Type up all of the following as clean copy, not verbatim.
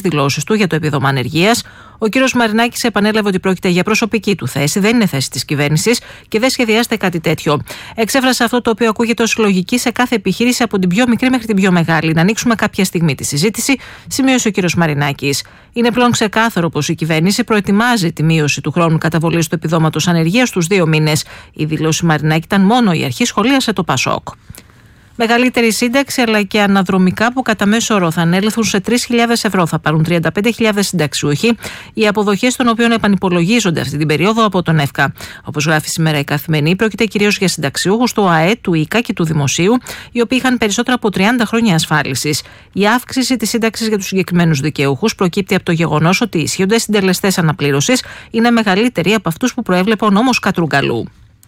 δηλώσεις του για το επίδομα ανεργίας. Ο κ. Μαρινάκης επανέλαβε ότι πρόκειται για προσωπική του θέση, δεν είναι θέση της κυβέρνησης και δεν σχεδιάζεται κάτι τέτοιο. Εξέφρασε αυτό το οποίο ακούγεται ως λογική σε κάθε επιχείρηση από την πιο μικρή μέχρι την πιο μεγάλη. Να ανοίξουμε κάποια στιγμή τη συζήτηση, σημείωσε ο κ. Μαρινάκης. Είναι πλέον ξεκάθαρο πως η κυβέρνηση προετοιμάζει τη μείωση του χρόνου καταβολής του επιδόματος ανεργίας στους 2 μήνες. Η δήλωση Μαρινάκη ήταν μόνο η αρχή, σχολίασε το Πασόκ. Μεγαλύτερη σύνταξη αλλά και αναδρομικά που κατά μέσο όρο θα ανέλθουν σε 3.000 ευρώ. Θα πάρουν 35.000 συνταξιούχοι, οι αποδοχές των οποίων επανυπολογίζονται αυτή την περίοδο από τον ΕΦΚΑ. Όπως γράφει σήμερα η Καθημερινή, πρόκειται κυρίως για συνταξιούχους του ΑΕ, του ΙΚΑ και του Δημοσίου, οι οποίοι είχαν περισσότερα από 30 χρόνια ασφάλισης. Η αύξηση της σύνταξης για τους συγκεκριμένους δικαιούχους προκύπτει από το γεγονός ότι οι ισχύοντες συντελεστές αναπλήρωσης είναι μεγαλύτεροι από αυτούς που προέβλεπε ο νόμος Κατρούγκαλου.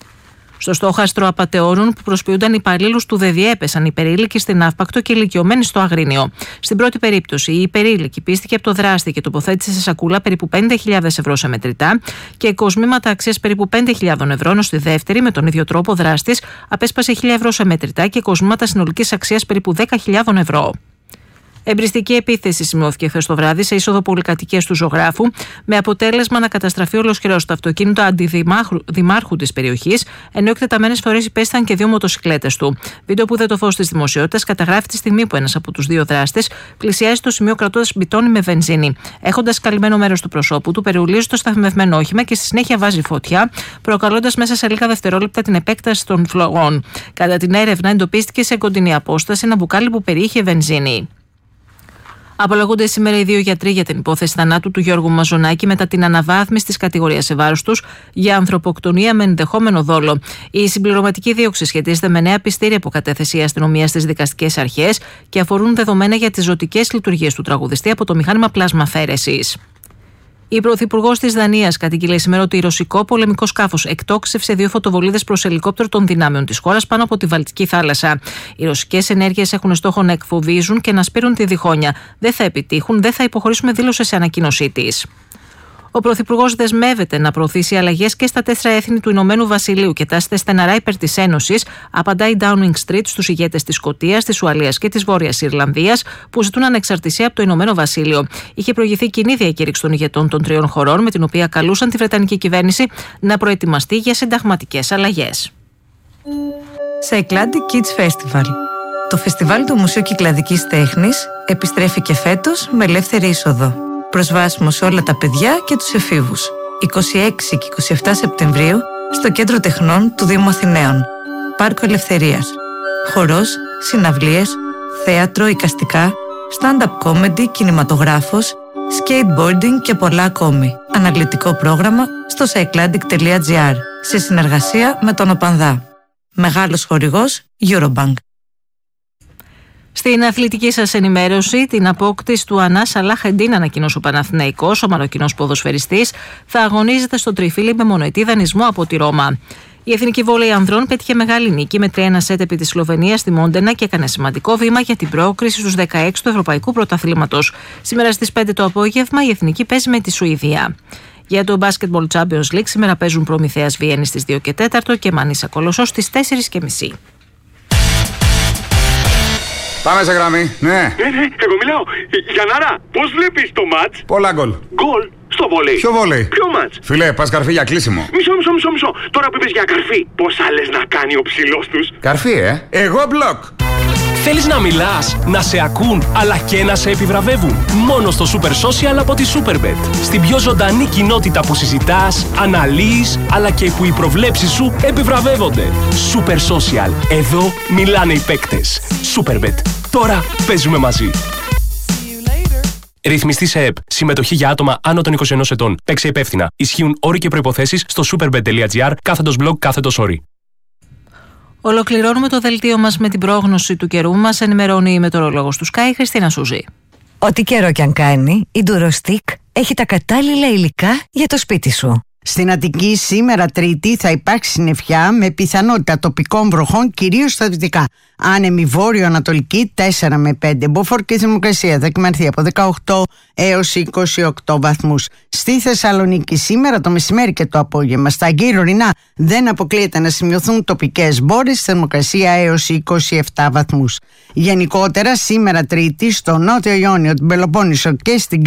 Στο στόχαστρο απατεώνων που προσποιούνταν υπαλλήλους του ΔΕΔΙ έπεσαν υπερήλικοι στην Αύπακτο και ηλικιωμένοι στο Αγρίνιο. Στην πρώτη περίπτωση, η υπερήλικη πίστηκε από το δράστη και τοποθέτησε σε σακούλα περίπου 5.000 ευρώ σε μετρητά και κοσμήματα αξίας περίπου 5.000 ευρώ, ενώ στη δεύτερη, με τον ίδιο τρόπο, δράστης απέσπασε 1.000 ευρώ σε μετρητά και κοσμήματα συνολικής αξίας περίπου 10.000 ευρώ. Εμπριστική επίθεση σημειώθηκε χθες το βράδυ σε είσοδο πολυκατοικίας του Ζωγράφου, με αποτέλεσμα να καταστραφεί ολοσχερός το αυτοκίνητο αντιδημάρχου της περιοχής, ενώ εκτεταμένες φορές υπέστησαν και 2 μοτοσικλέτες του. Βίντεο που είδε το φως της δημοσιότητας καταγράφει τη στιγμή που ένας από τους 2 δράστες πλησιάζει στο σημείο κρατώντας μπιτόνι με βενζίνη. Έχοντας καλυμμένο μέρος του προσώπου του, περιουλίζει το σταθμευμένο όχημα και στη συνέχεια βάζει φωτιά, προκαλώντας μέσα σε λίγα δευτερόλεπτα την επέκταση των φλογών. Κατά την έρευνα, εντοπίστηκε σε κοντινή απόσταση ένα μπουκάλι που περιείχε βενζίνη. Απολογούνται σήμερα οι 2 γιατροί για την υπόθεση θανάτου του Γιώργου Μαζονάκη μετά την αναβάθμιση της κατηγορίας σε βάρος τους για ανθρωποκτονία με ενδεχόμενο δόλο. Η συμπληρωματική δίωξη σχετίζεται με νέα πιστήρια που κατέθεσε η αστυνομία στις δικαστικές αρχές και αφορούν δεδομένα για τις ζωτικές λειτουργίες του τραγουδιστή από το μηχάνημα πλασμαφέρεσης. Η Πρωθυπουργός της Δανίας κατήγγειλε σήμερα ότι ρωσικό πολεμικό σκάφος εκτόξευσε 2 φωτοβολίδες προς ελικόπτερο των δυνάμεων της χώρας πάνω από τη Βαλτική θάλασσα. Οι ρωσικές ενέργειες έχουν στόχο να εκφοβίζουν και να σπείρουν τη διχόνοια. Δεν θα επιτύχουν, δεν θα υποχωρήσουμε, δήλωσε σε ανακοίνωσή της. Ο Πρωθυπουργός δεσμεύεται να προωθήσει αλλαγές και στα 4 έθνη του Ηνωμένου Βασιλείου και τάσσεται στεναρά υπέρ της Ένωσης, απαντάει Downing Street στους ηγέτες της Σκωτίας, της Ουαλίας και της Βόρειας Ιρλανδίας που ζητούν ανεξαρτησία από το Ηνωμένο Βασίλειο. Είχε προηγηθεί κοινή διακήρυξη των ηγετών των 3 χωρών, με την οποία καλούσαν τη Βρετανική κυβέρνηση να προετοιμαστεί για συνταγματικές αλλαγές. Cycladic Kids Festival. Το φεστιβάλ του Μουσείου Κυκλαδικής Τέχνης επιστρέφει και φέτος με ελεύθερη είσοδο. Προσβάσιμο σε όλα τα παιδιά και τους εφήβους. 26 και 27 Σεπτεμβρίου στο Κέντρο Τεχνών του Δήμου Αθηναίων. Πάρκο Ελευθερίας. Χορός, συναυλίες, θέατρο, εικαστικά, stand-up comedy, κινηματογράφος, skateboarding και πολλά ακόμη. Αναλυτικό πρόγραμμα στο cycladic.gr σε συνεργασία με τον ΟΠΑΝΔΑ. Μεγάλος χορηγός Eurobank. Στην αθλητική σας ενημέρωση, την απόκτηση του Ανά Σαλάχ-Εντίν ανακοίνωσε ο Παναθηναϊκός. Ο Μαροκινός ποδοσφαιριστής θα αγωνίζεται στο τριφύλι με μονοετή δανεισμό από τη Ρώμα. Η Εθνική Βόλεϊ Ανδρών πέτυχε μεγάλη νίκη με 3-1 σετ επί της Σλοβενίας στη Μόντενα και έκανε σημαντικό βήμα για την πρόκριση στους 16 του Ευρωπαϊκού Πρωταθλήματος. Σήμερα στις 5 το απόγευμα η Εθνική παίζει με τη Σουηδία. Για το Basketball Champions League σήμερα παίζουν Προμηθέας Βιέννη στις 2 και 4 και Μανίσα Κολοσσός στις 4:30. Πάμε σε γραμμή, ναι. Εγώ μιλάω. Γιαννάρα, πώς βλέπεις το μάτς? Πολλά γκολ. Γκολ στο βόλεϊ. Ποιο βόλεϊ? Ποιο μάτς? Φίλε, πας καρφί για κλείσιμο. Μισό. Τώρα που είπες για καρφί, πόσα λες να κάνει ο ψηλός τους? Καρφί, Εγώ μπλοκ. Θέλεις να μιλάς, να σε ακούν, αλλά και να σε επιβραβεύουν? Μόνο στο Super Social από τη Superbet. Στην πιο ζωντανή κοινότητα που συζητάς, αναλύεις, αλλά και που οι προβλέψεις σου επιβραβεύονται. Super Social. Εδώ μιλάνε οι παίκτες. Superbet. Τώρα παίζουμε μαζί. Ρυθμιστή σε ΕΠ. Συμμετοχή για άτομα άνω των 21 ετών. Παίξε υπεύθυνα. Ισχύουν όροι και προϋποθέσεις στο superbet.gr/blog/όροι. Ολοκληρώνουμε το δελτίο μας με την πρόγνωση του καιρού. Μας ενημερώνει η μετεωρολόγος του Sky, Χριστίνα Σούζη. Ό,τι καιρό κι αν κάνει, η Durostick έχει τα κατάλληλα υλικά για το σπίτι σου. Στην Αττική σήμερα Τρίτη θα υπάρξει συννεφιά με πιθανότητα τοπικών βροχών κυρίως στα δυτικά. Άνεμη βόρειο-ανατολική 4 με 5. Μποφόρ και η θερμοκρασία θα κυμανθεί από 18 έως 28 βαθμούς. Στη Θεσσαλονίκη σήμερα το μεσημέρι και το απόγευμα στα γύρω-ορεινά δεν αποκλείεται να σημειωθούν τοπικές μπόρες, θερμοκρασία έως 27 βαθμούς. Γενικότερα σήμερα Τρίτη στο Νότιο Ιόνιο, την Πελοπόννησο και στην